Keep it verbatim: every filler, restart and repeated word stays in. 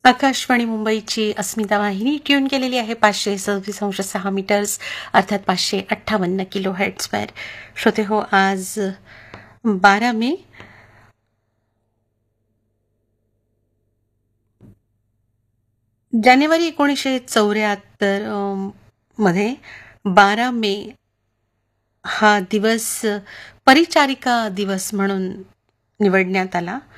आकाशवाणी मुंबईची अस्मिता वाहिनी ट्यून केलेली आहे पाचशे सव्वीस अंश सहा मीटर्स अर्थात पाचशे अठ्ठावन्न किलो हर्ट्झवर. श्रोते हो, आज बारा मे जानेवारी एकोणीसशे चौऱ्याहत्तर मध्ये बारा मे हा दिवस परिचारिका दिवस म्हणून निवडण्यात आला.